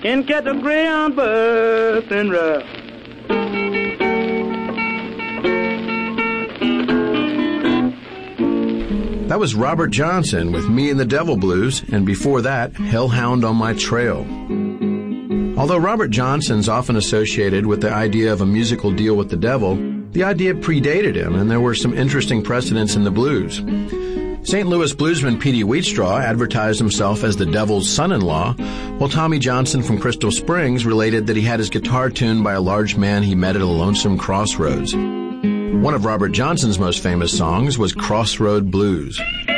can catch a greyhound bus and rough. That was Robert Johnson with Me and the Devil Blues, and before that, Hellhound on My Trail. Although Robert Johnson's often associated with the idea of a musical deal with the devil, the idea predated him, and there were some interesting precedents in the blues. St. Louis bluesman Petey Wheatstraw advertised himself as the devil's son-in-law, while Tommy Johnson from Crystal Springs related that he had his guitar tuned by a large man he met at a lonesome crossroads. One of Robert Johnson's most famous songs was Crossroad Blues.